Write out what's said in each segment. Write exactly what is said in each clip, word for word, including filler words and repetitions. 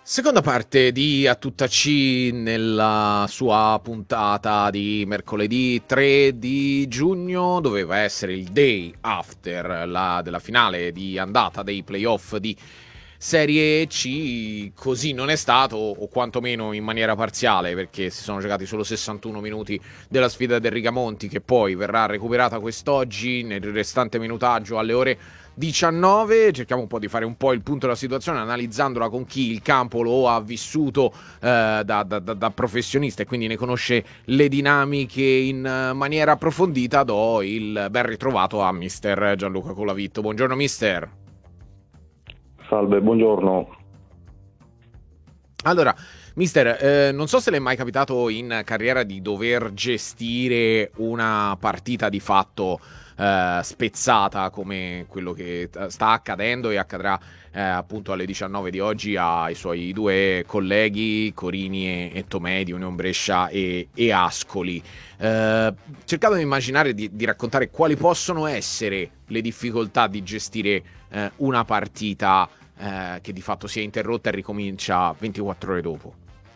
Seconda parte di A Tutta C nella sua puntata di mercoledì tre di giugno. Doveva essere il day after la, della finale di andata dei playoff di Serie C. Così non è stato, o quantomeno in maniera parziale, perché si sono giocati solo sessantuno minuti della sfida del Rigamonti, che poi verrà recuperata quest'oggi nel restante minutaggio alle ore diciannove. Cerchiamo un po' di fare un po' il punto della situazione, analizzandola con chi il campo lo ha vissuto eh, da, da, da professionista e quindi ne conosce le dinamiche in maniera approfondita. Do il ben ritrovato a mister Gianluca Colavitto. Buongiorno mister. Salve, buongiorno. Allora, mister, eh, non so se le è mai capitato in carriera di dover gestire una partita di fatto eh, spezzata come quello che sta accadendo e accadrà eh, appunto alle diciannove di oggi ai suoi due colleghi Corini e, e Tomei di Union Brescia e, e Ascoli. Eh, cercando di immaginare di, di raccontare quali possono essere le difficoltà di gestire eh, una partita eh, che di fatto si è interrotta e ricomincia ventiquattro ore dopo.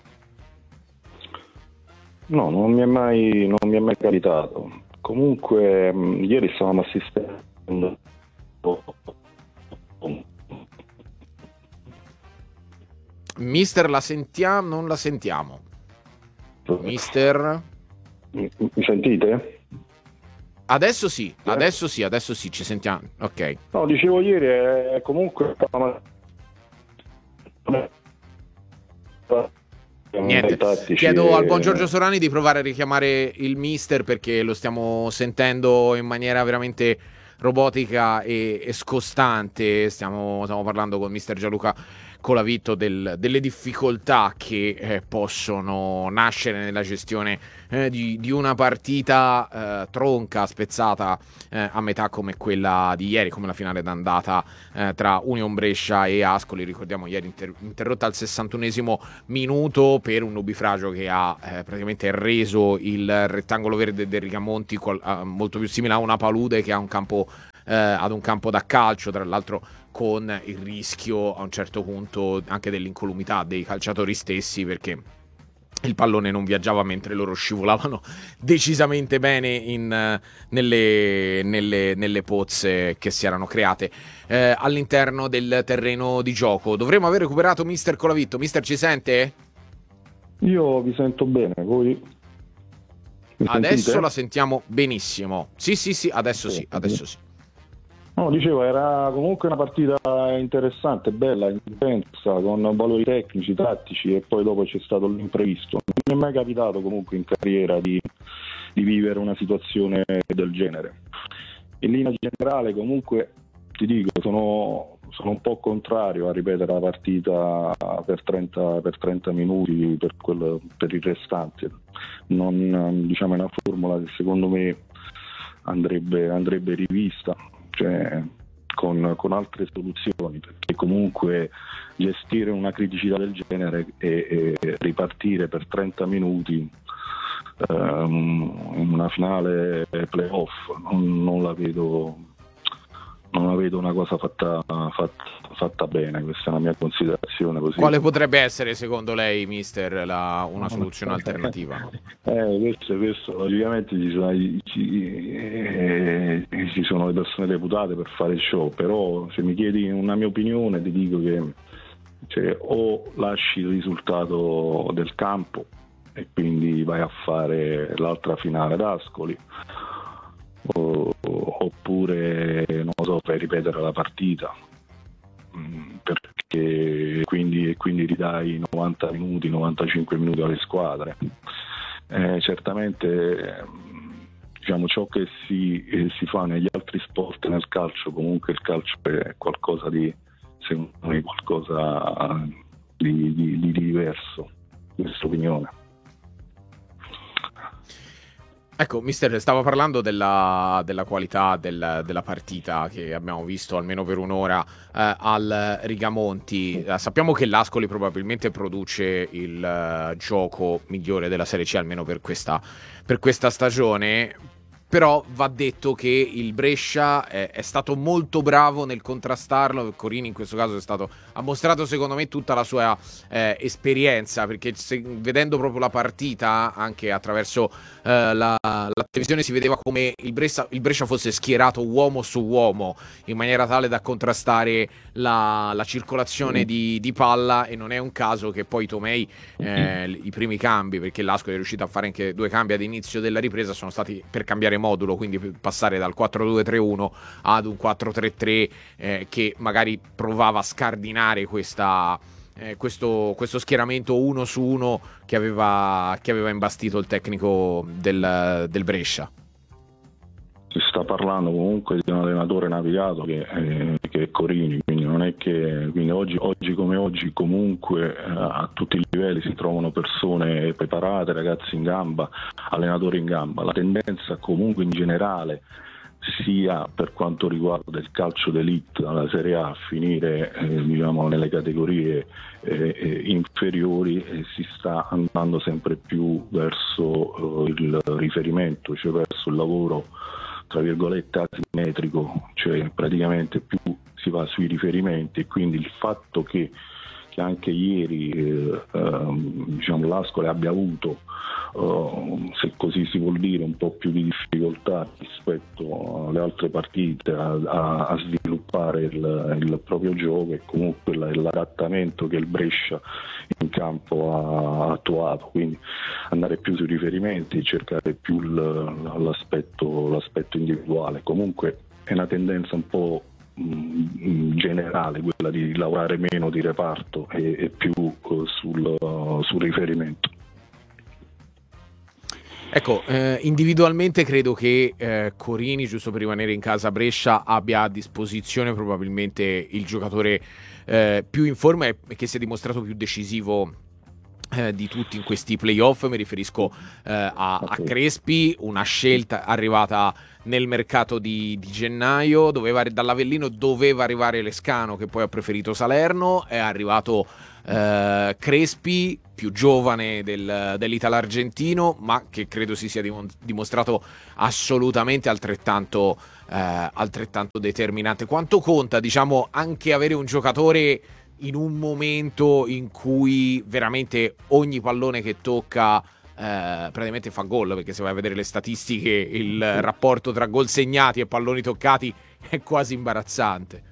No, non mi è mai, non mi è mai capitato. Comunque, mh, ieri stavamo assistendo. Mister, la sentiamo? Non la sentiamo. Mister? Mi, mi sentite? Adesso sì, adesso sì, adesso sì, ci sentiamo. Ok. No, dicevo ieri, è comunque. Niente, chiedo al buon Giorgio Sorani di provare a richiamare il mister, perché lo stiamo sentendo in maniera veramente robotica e, e scostante. Stiamo, stiamo parlando con mister Gianluca Colavitto del, delle difficoltà che eh, possono nascere nella gestione eh, di, di una partita eh, tronca, spezzata eh, a metà come quella di ieri, come la finale d'andata eh, tra Union Brescia e Ascoli. Ricordiamo ieri inter- interrotta al sessantunesimo minuto per un nubifragio che ha eh, praticamente reso il rettangolo verde del Rigamonti qual- eh, molto più simile a una palude che a un campo eh, ad un campo da calcio, tra l'altro con il rischio a un certo punto anche dell'incolumità dei calciatori stessi, perché il pallone non viaggiava mentre loro scivolavano decisamente bene in, nelle, nelle, nelle pozze che si erano create eh, all'interno del terreno di gioco. Dovremmo aver recuperato mister Colavitto. Mister, ci sente? Io vi sento bene, voi? Mi adesso sentite? La sentiamo benissimo. Sì, sì, sì, adesso sì, adesso sì. No, dicevo, era comunque una partita interessante, bella, intensa, con valori tecnici, tattici, e poi dopo c'è stato l'imprevisto. Non mi è mai capitato comunque in carriera di, di vivere una situazione del genere. In linea generale comunque ti dico, sono, sono un po' contrario a ripetere la partita per trenta, per trenta minuti per, quello, per il restante. Non, diciamo, è una formula che secondo me andrebbe, andrebbe rivista. Cioè, con, con altre soluzioni, perché comunque gestire una criticità del genere e, e ripartire per trenta minuti um, in una finale playoff non, non la vedo non la vedo una cosa fatta, fatta, fatta bene. Questa è una mia considerazione così. Quale potrebbe essere secondo lei, mister, la, una soluzione alternativa? Eh, questo, questo logicamente ci sono, ci, eh, ci sono le persone deputate per fare il show, però se mi chiedi una mia opinione ti dico che cioè, o lasci il risultato del campo e quindi vai a fare l'altra finale ad Ascoli, o, oppure non so, fai ripetere la partita, perché quindi, quindi ridai novanta minuti, novantacinque minuti alle squadre. Eh, certamente diciamo, ciò che si, eh, si fa negli altri sport, nel calcio, comunque il calcio è qualcosa di, secondo me, qualcosa di, di, di diverso, questa opinione. Ecco, mister, stavo parlando della, della qualità del, della partita che abbiamo visto almeno per un'ora eh, al Rigamonti. Eh, sappiamo che l'Ascoli probabilmente produce il uh, gioco migliore della Serie C, almeno per questa, per questa stagione. però va detto che il Brescia è, è stato molto bravo nel contrastarlo. Corini in questo caso è stato, ha mostrato secondo me tutta la sua eh, esperienza, perché se, vedendo proprio la partita anche attraverso eh, la, la televisione si vedeva come il Brescia, il Brescia fosse schierato uomo su uomo in maniera tale da contrastare la, la circolazione di, di palla, e non è un caso che poi Tomei eh, i primi cambi, perché l'Ascoli è riuscito a fare anche due cambi ad inizio della ripresa, sono stati per cambiare modulo, quindi per passare dal quattro due tre uno ad un quattro tre tre eh, che magari provava a scardinare questa, eh, questo, questo schieramento uno su uno che aveva, che aveva imbastito il tecnico del, del Brescia. Si sta parlando comunque di un allenatore navigato che, eh, che è Corini, quindi non è che quindi oggi, oggi come oggi comunque eh, a tutti i livelli si trovano persone preparate, ragazzi in gamba, allenatori in gamba. La tendenza comunque in generale, sia per quanto riguarda il calcio d'elite alla Serie A, a finire eh, diciamo nelle categorie eh, eh, inferiori, eh, si sta andando sempre più verso eh, il riferimento, cioè verso il lavoro tra virgolette asimmetrico, cioè praticamente più si va sui riferimenti, e quindi il fatto che, che anche ieri eh, eh, diciamo l'Ascoli abbia avuto, eh, se così si vuol dire, un po' più di difficoltà rispetto alle altre partite a, a, a sviluppare il, il proprio gioco, e comunque l'adattamento che il Brescia in campo ha attuato, quindi andare più sui riferimenti, cercare più l'aspetto, l'aspetto individuale. Comunque è una tendenza un po' mh, generale quella di lavorare meno di reparto e, e più uh, sul, uh, sul riferimento. Ecco, eh, individualmente credo che eh, Corini, giusto per rimanere in casa Brescia, abbia a disposizione probabilmente il giocatore eh, più in forma e che si è dimostrato più decisivo eh, di tutti in questi playoff. Mi riferisco eh, a, a Crespi, una scelta arrivata nel mercato di, di gennaio, doveva, dall'Avellino doveva arrivare Lescano, che poi ha preferito Salerno, è arrivato Uh, Crespi, più giovane del, dell'Italo-Argentino, ma che credo si sia dimostrato assolutamente altrettanto, uh, altrettanto determinante. Quanto conta, diciamo, anche avere un giocatore in un momento in cui veramente ogni pallone che tocca uh, praticamente fa gol, perché se vai a vedere le statistiche il rapporto tra gol segnati e palloni toccati è quasi imbarazzante.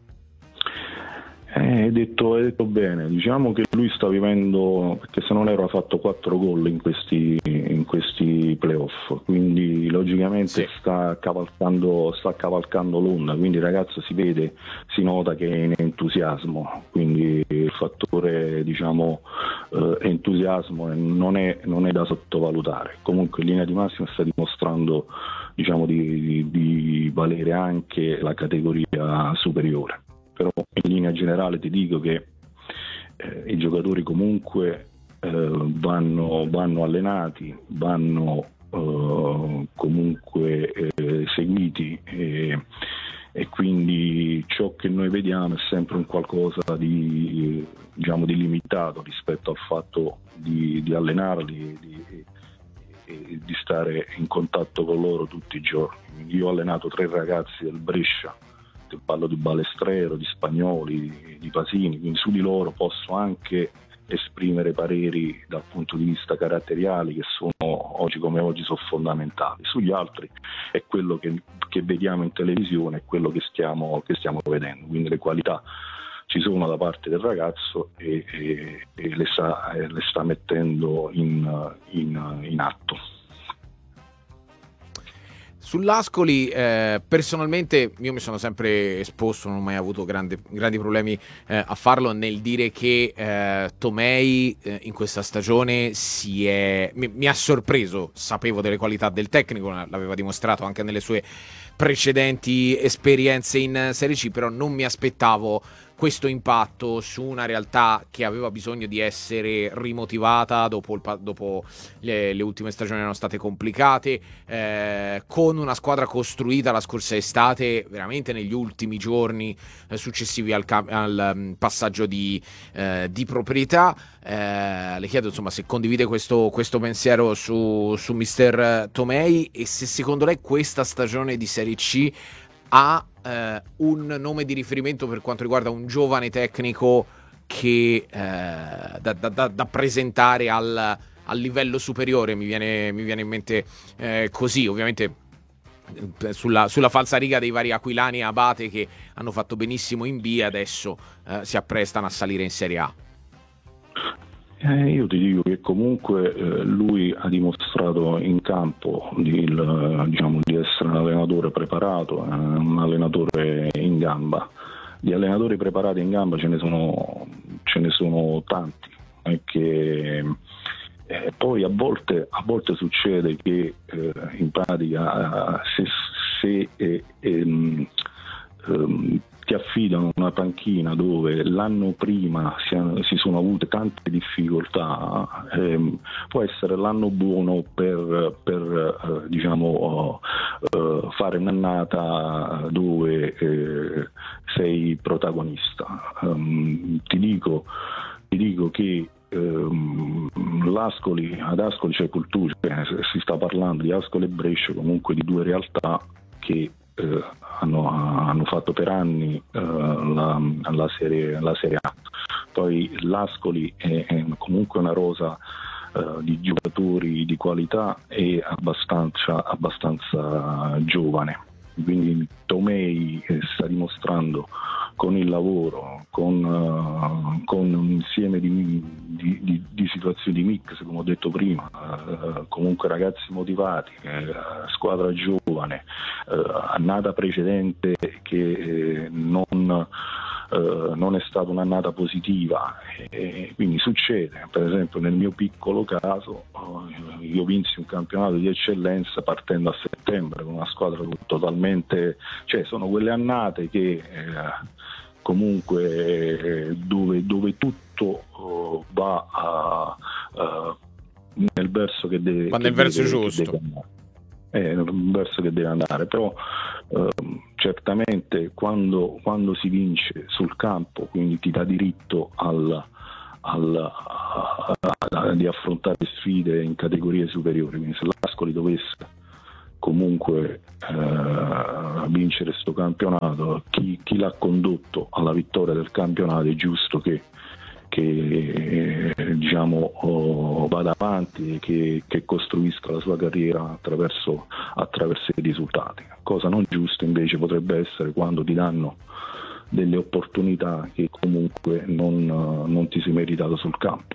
Eh, hai detto, hai detto bene, diciamo che lui sta vivendo, perché se non ero ha fatto quattro gol in questi, in questi playoff, quindi logicamente sì. sta cavalcando sta cavalcando l'onda, quindi il ragazzo si vede, si nota che è in entusiasmo, quindi il fattore diciamo eh, entusiasmo non è, non è da sottovalutare. Comunque in linea di massima sta dimostrando diciamo di, di, di valere anche la categoria superiore. Però in linea generale ti dico che eh, i giocatori comunque eh, vanno, vanno allenati, vanno eh, comunque eh, seguiti, e, e quindi ciò che noi vediamo è sempre un qualcosa di, diciamo, di limitato rispetto al fatto di, di allenarli, di, di, di stare in contatto con loro tutti i giorni. Io ho allenato tre ragazzi del Brescia, parlo di Balestrero, di Spagnoli, di Pasini, quindi su di loro posso anche esprimere pareri dal punto di vista caratteriali che sono oggi come oggi sono fondamentali. Sugli altri è quello che, che vediamo in televisione, è quello che stiamo, che stiamo vedendo, quindi le qualità ci sono da parte del ragazzo e, e, e le, sta, le sta mettendo in, in, in atto. Sull'Ascoli, eh, personalmente io mi sono sempre esposto, non ho mai avuto grande, grandi problemi eh, a farlo, nel dire che eh, Tomei eh, in questa stagione si è, mi, mi ha sorpreso. Sapevo delle qualità del tecnico, l'aveva dimostrato anche nelle sue precedenti esperienze in Serie C, però non mi aspettavo questo impatto su una realtà che aveva bisogno di essere rimotivata dopo, il, dopo le, le ultime stagioni erano state complicate, eh, con una squadra costruita la scorsa estate veramente negli ultimi giorni eh, successivi al, al um, passaggio di, eh, di proprietà. Eh, le chiedo insomma se condivide questo, questo pensiero su, su mister Tomei e se secondo lei questa stagione di Serie C ha eh, un nome di riferimento per quanto riguarda un giovane tecnico che eh, da, da, da presentare al, al livello superiore. Mi viene, mi viene in mente eh, così, ovviamente sulla, sulla falsariga dei vari aquilani e Abate che hanno fatto benissimo in B, adesso eh, si apprestano a salire in Serie A. Eh, io ti dico che comunque eh, lui ha dimostrato in campo di, il, diciamo, di essere un allenatore preparato, eh, un allenatore in gamba. Di allenatori preparati in gamba ce ne sono, ce ne sono tanti. E che, eh, poi a volte, a volte succede che eh, in pratica se, se eh, ehm, ehm, ti affidano una panchina dove l'anno prima si, si sono avute tante difficoltà, ehm, può essere l'anno buono per, per eh, diciamo uh, fare un'annata dove eh, sei protagonista. Um, ti dico, ti dico che ehm, l'Ascoli, ad Ascoli c'è Cultura, si sta parlando di Ascoli e Brescia, comunque di due realtà che Eh, hanno, hanno fatto per anni eh, la, la, serie, la Serie A. Poi l'Ascoli è, è comunque una rosa eh, di giocatori di qualità e abbastanza, abbastanza giovane, quindi Tomei sta dimostrando con il lavoro, con, uh, con un insieme di, di, di, di situazioni di mix, come ho detto prima, uh, comunque ragazzi motivati, uh, squadra giovane, uh, annata precedente che eh, non, uh, non è stata un'annata positiva, e quindi succede. Per esempio nel mio piccolo caso uh, io vinsi un campionato di eccellenza partendo a settembre con una squadra totalmente, cioè sono quelle annate che eh, comunque eh, dove, dove tutto uh, va a, uh, nel verso che deve, va nel che verso deve, giusto, che deve andare. È nel verso che deve andare, però uh, certamente quando, quando si vince sul campo, quindi ti dà diritto al, al, a, a, a, di affrontare sfide in categorie superiori. Quindi se l'Ascoli dovesse comunque eh, vincere questo campionato, chi, chi l'ha condotto alla vittoria del campionato è giusto che, che eh, diciamo oh, vada avanti e che, che costruisca la sua carriera attraverso, attraverso i risultati. Cosa non giusta invece potrebbe essere quando ti danno delle opportunità che comunque non, non ti sei meritato sul campo.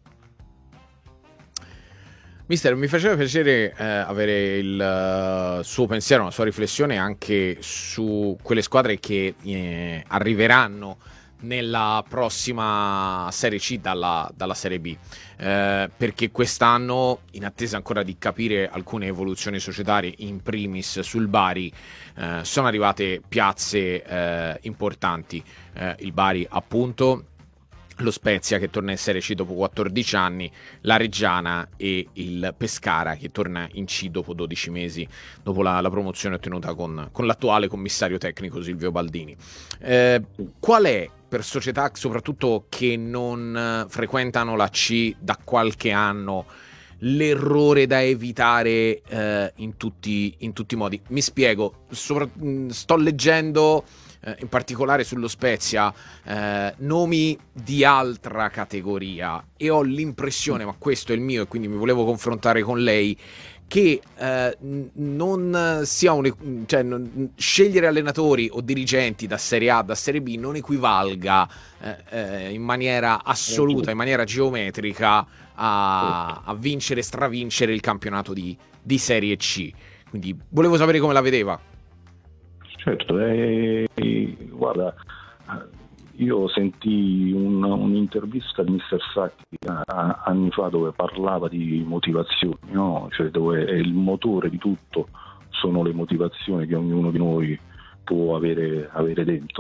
Mister, mi faceva piacere eh, avere il uh, suo pensiero, la sua riflessione anche su quelle squadre che eh, arriveranno nella prossima Serie C dalla, dalla Serie B, eh, perché quest'anno, in attesa ancora di capire alcune evoluzioni societarie, in primis sul Bari, eh, sono arrivate piazze eh, importanti, eh, il Bari appunto, lo Spezia che torna in Serie C dopo quattordici anni, la Reggiana e il Pescara che torna in C dopo dodici mesi, dopo la, la promozione ottenuta con, con l'attuale commissario tecnico Silvio Baldini. Eh, qual è, per società soprattutto che non frequentano la C da qualche anno, l'errore da evitare eh, in tutti, in tutti i modi? Mi spiego, sopra, sto leggendo eh, in particolare sullo Spezia eh, nomi di altra categoria e ho l'impressione, ma questo è il mio e quindi mi volevo confrontare con lei, che eh, non sia un, cioè, non, scegliere allenatori o dirigenti da Serie A, da Serie B non equivalga eh, eh, in maniera assoluta, in maniera geometrica a, a vincere, stravincere il campionato di, di Serie C. Quindi volevo sapere come la vedeva. Certo, eh, guarda, io sentì un, un'intervista di mister Sacchi anni fa dove parlava di motivazioni, no? Cioè dove il motore di tutto sono le motivazioni che ognuno di noi può avere, avere dentro.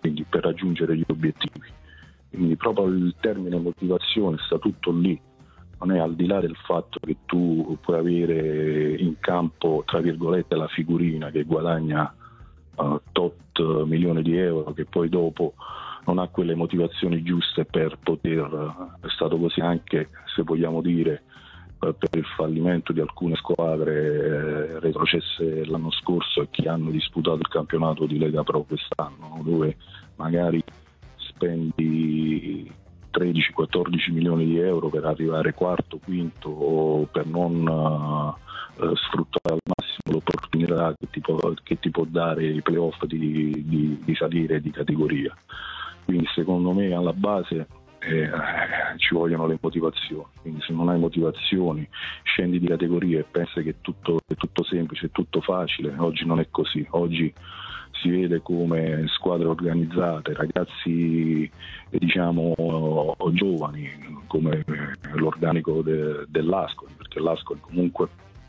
quindi per raggiungere gli obiettivi. Quindi proprio il termine motivazione sta tutto lì, non è al di là del fatto che tu puoi avere in campo, tra virgolette, la figurina che guadagna uh, tot milioni di euro, che poi dopo non ha quelle motivazioni giuste per poter, è stato così anche, se vogliamo dire, per il fallimento di alcune squadre eh, retrocesse l'anno scorso e che hanno disputato il campionato di Lega Pro quest'anno, dove magari spendi tredici quattordici milioni di euro per arrivare quarto, quinto, o per non uh, sfruttare al massimo l'opportunità che ti può, che ti può dare i playoff di, di, di salire di categoria. Quindi secondo me alla base eh, ci vogliono le motivazioni, quindi se non hai motivazioni scendi di categoria e pensi che è tutto, è tutto semplice, è tutto facile. Oggi non è così, oggi si vede come squadre organizzate, ragazzi eh, diciamo giovani, come l'organico de, dell'Ascoli, perché l'Ascoli comunque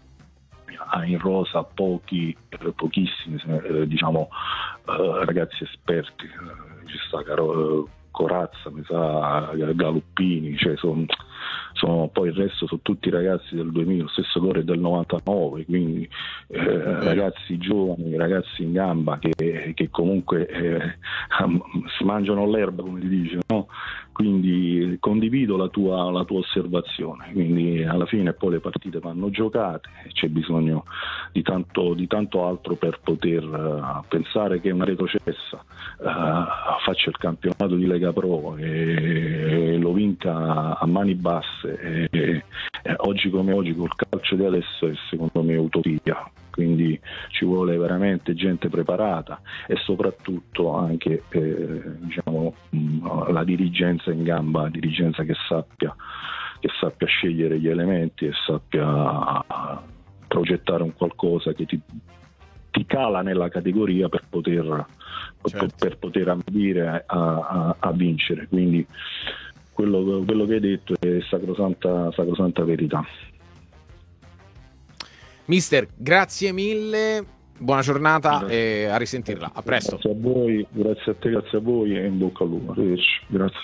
ha in rosa pochi, pochissimi eh, diciamo eh, ragazzi esperti, ci sta Caro, Corazza, mi sa, Galuppini, cioè sono, sono, poi il resto sono tutti ragazzi del duemila, lo stesso Core del novantanove, quindi eh, ragazzi giovani, ragazzi in gamba che, che comunque eh, si mangiano l'erba, come si dice, no? Quindi condivido la tua, la tua osservazione, quindi alla fine poi le partite vanno giocate e c'è bisogno di tanto, di tanto altro per poter uh, pensare che una retrocessa uh, faccia il campionato di Lega Pro e, e lo vinca a mani basse e, e, e oggi come oggi col calcio di adesso è secondo me utopia. Quindi ci vuole veramente gente preparata e soprattutto anche eh, diciamo, mh, la dirigenza in gamba, la dirigenza che sappia, che sappia scegliere gli elementi e sappia progettare un qualcosa che ti, ti cala nella categoria per poter, certo. per poter ambire a, a, a vincere. Quindi quello, quello che hai detto è sacrosanta, sacrosanta verità. Mister, grazie mille, buona giornata grazie. E a risentirla, a presto. Grazie a voi, grazie a te, grazie a voi e in bocca al lupo. Grazie.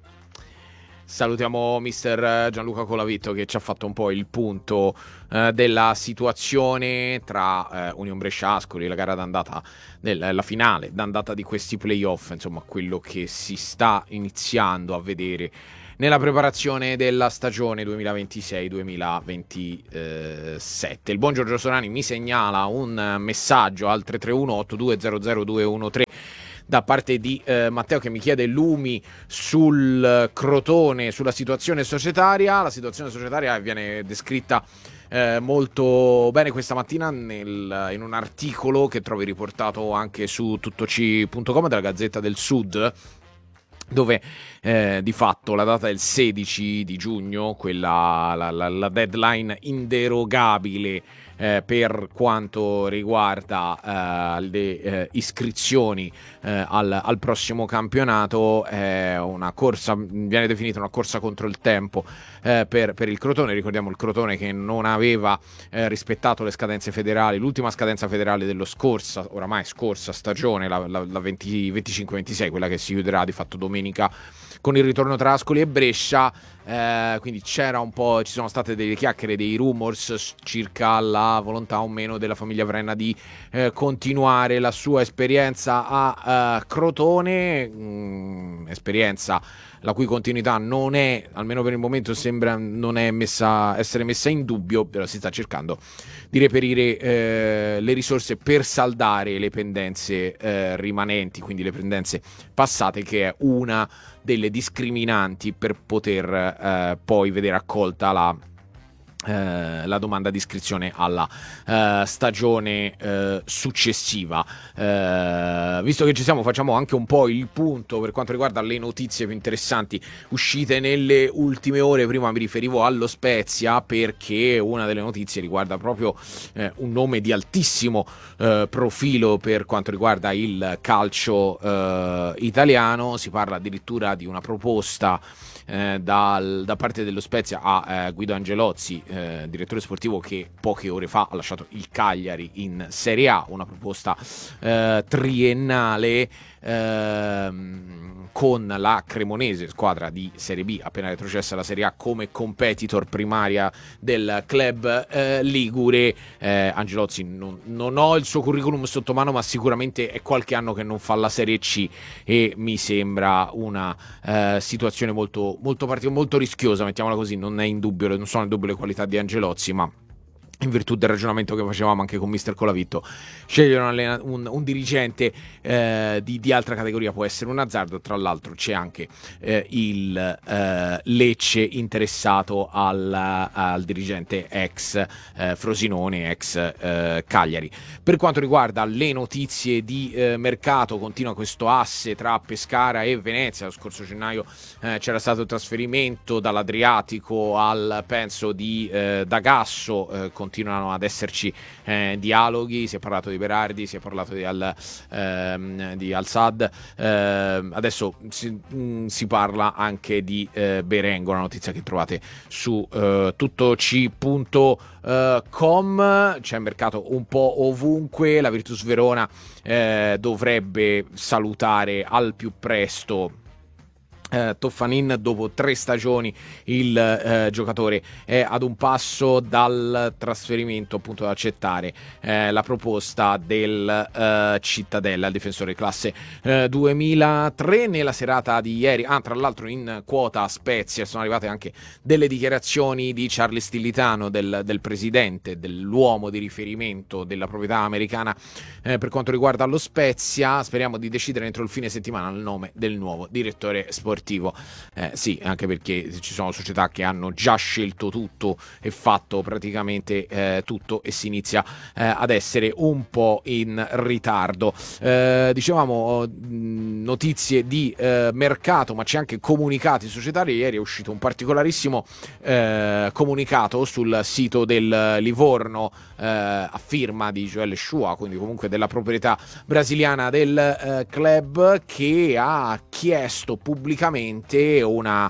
Salutiamo mister Gianluca Colavitto che ci ha fatto un po' il punto eh, della situazione tra eh, Union Brescia Ascoli, la gara d'andata, nel, la finale d'andata di questi playoff, insomma quello che si sta iniziando a vedere nella preparazione della stagione duemilaventisei duemilaventisette. Il buon Giorgio Sorani mi segnala un messaggio al tre tre uno otto due zero zero due uno tre da parte di eh, Matteo che mi chiede lumi sul Crotone, sulla situazione societaria. La situazione societaria viene descritta eh, molto bene questa mattina nel, in un articolo che trovi riportato anche su tuttoci punto com della Gazzetta del Sud, dove eh, di fatto la data del sedici di giugno, quella la, la, la deadline inderogabile eh, per quanto riguarda eh, le eh, iscrizioni eh, al, al prossimo campionato, è una corsa, viene definita una corsa contro il tempo eh, per, per il Crotone. Ricordiamo il Crotone che non aveva eh, rispettato le scadenze federali, l'ultima scadenza federale dello scorsa, oramai scorsa stagione, la, la, la venticinque ventisei, quella che si chiuderà di fatto domenica con il ritorno tra Ascoli e Brescia. Eh, quindi c'era un po', ci sono state delle chiacchiere, dei rumors circa la volontà o meno della famiglia Vrenna di eh, continuare la sua esperienza a uh, Crotone, mm, esperienza la cui continuità non è, almeno per il momento sembra non è messa, essere messa in dubbio, però si sta cercando di reperire eh, le risorse per saldare le pendenze eh, rimanenti, quindi le pendenze passate, che è una delle discriminanti per poter eh, poi vedere accolta la Eh, la domanda di iscrizione alla eh, stagione eh, successiva. Eh, visto che ci siamo, facciamo anche un po' il punto per quanto riguarda le notizie più interessanti uscite nelle ultime ore. Prima mi riferivo allo Spezia perché una delle notizie riguarda proprio eh, un nome di altissimo eh, profilo per quanto riguarda il calcio eh, italiano. Si parla addirittura di una proposta Eh, dal, da parte dello Spezia a eh, Guido Angelozzi eh, direttore sportivo che poche ore fa ha lasciato il Cagliari in Serie A, una proposta eh, triennale ehm, con la Cremonese, squadra di Serie B appena retrocessa alla Serie A, come competitor primaria del club eh, ligure. eh, Angelozzi non, non ho il suo curriculum sotto mano, ma sicuramente è qualche anno che non fa la Serie C e mi sembra una eh, situazione molto, molto, part- molto rischiosa, mettiamola così. Non è in dubbio, non sono in dubbio le qualità di Angelozzi, ma in virtù del ragionamento che facevamo anche con mister Colavitto, scegliere un, allena- un, un dirigente eh, di, di altra categoria può essere un azzardo. Tra l'altro c'è anche eh, il eh, Lecce interessato al, al dirigente ex eh, Frosinone, ex eh, Cagliari. Per quanto riguarda le notizie di eh, mercato, continua questo asse tra Pescara e Venezia. Lo scorso gennaio eh, c'era stato il trasferimento dall'Adriatico al penso di eh, D'Agasso, eh, continuano ad esserci eh, dialoghi, si è parlato di Berardi, si è parlato di Al, ehm, di Al-Sad, eh, adesso si, mh, si parla anche di eh, Berengo, una notizia che trovate su eh, tuttoc punto com. C'è mercato un po' ovunque, la Virtus Verona eh, dovrebbe salutare al più presto Uh, Toffanin. Dopo tre stagioni il uh, giocatore è ad un passo dal trasferimento, appunto da accettare uh, la proposta del uh, Cittadella, il difensore classe uh, duemilatré. Nella serata di ieri, ah, tra l'altro in quota Spezia sono arrivate anche delle dichiarazioni di Charlie Stillitano, del, del presidente, dell'uomo di riferimento della proprietà americana uh, per quanto riguarda lo Spezia. Speriamo di decidere entro il fine settimana il nome del nuovo direttore sportivo. Eh, sì, anche perché ci sono società che hanno già scelto tutto e fatto praticamente eh, tutto e si inizia eh, ad essere un po' in ritardo. Eh, dicevamo notizie di eh, mercato, ma c'è anche comunicati societari. Ieri è uscito un particolarissimo eh, comunicato sul sito del Livorno eh, a firma di Joel Shua, quindi comunque della proprietà brasiliana del eh, club, che ha chiesto pubblicamente una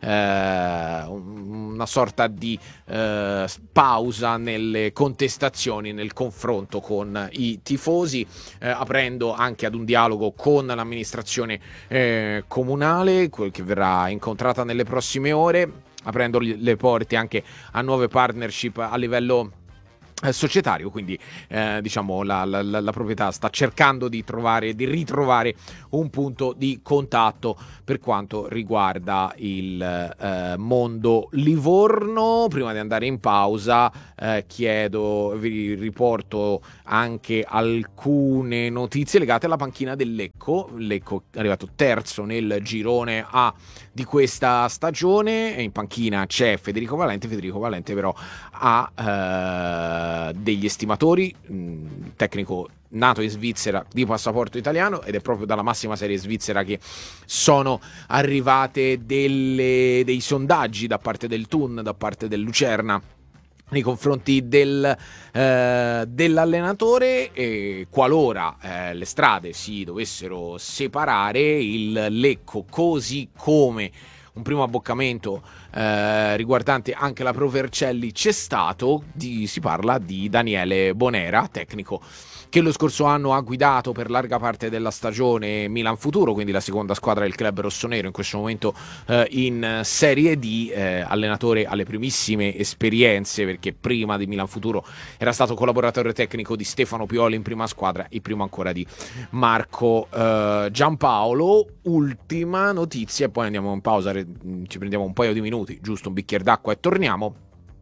eh, una sorta di eh, pausa nelle contestazioni, nel confronto con i tifosi, eh, aprendo anche ad un dialogo con l'amministrazione eh, comunale, quel che verrà incontrata nelle prossime ore, aprendo le porte anche a nuove partnership a livello societario. Quindi eh, diciamo la, la, la proprietà sta cercando di trovare, di ritrovare un punto di contatto per quanto riguarda il eh, mondo Livorno. Prima di andare in pausa eh, chiedo, vi riporto anche alcune notizie legate alla panchina del Lecco. Lecco è arrivato terzo nel girone A di questa stagione e in panchina c'è Federico Valente. Federico Valente però ha eh, degli estimatori, mh, tecnico nato in Svizzera di passaporto italiano, ed è proprio dalla massima serie svizzera che sono arrivate delle, dei sondaggi da parte del Thun, da parte del Lucerna nei confronti del, eh, dell'allenatore, e qualora eh, le strade si dovessero separare, il Lecco, così come un primo abboccamento eh, riguardante anche la Pro Vercelli c'è stato, di, si parla di Daniele Bonera, tecnico che lo scorso anno ha guidato per larga parte della stagione Milan Futuro, quindi la seconda squadra del club rossonero, in questo momento eh, in Serie D, eh, allenatore alle primissime esperienze, perché prima di Milan Futuro era stato collaboratore tecnico di Stefano Pioli in prima squadra e prima ancora di Marco eh, Giampaolo. Ultima notizia e poi andiamo in pausa, ci prendiamo un paio di minuti, giusto un bicchiere d'acqua e torniamo.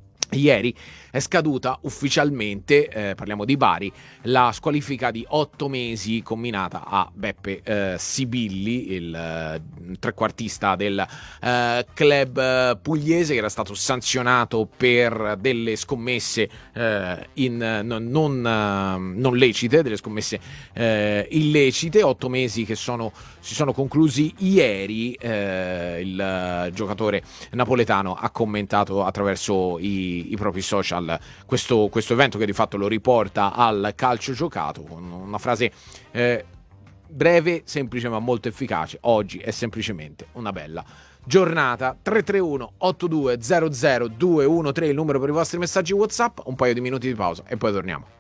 Ieri è scaduta ufficialmente, eh, parliamo di Bari, la squalifica di otto mesi comminata a Beppe eh, Sibilli, il eh, trequartista del eh, club eh, pugliese, che era stato sanzionato per delle scommesse eh, in, non, non, eh, non lecite, delle scommesse eh, illecite. Otto mesi che sono, si sono conclusi ieri. Eh, il eh, giocatore napoletano ha commentato attraverso i i propri social questo, questo evento, che di fatto lo riporta al calcio giocato, con una frase eh, breve, semplice ma molto efficace: oggi è semplicemente una bella giornata. Tre tre uno otto due zero zero due uno tre il numero per i vostri messaggi WhatsApp, un paio di minuti di pausa e poi torniamo.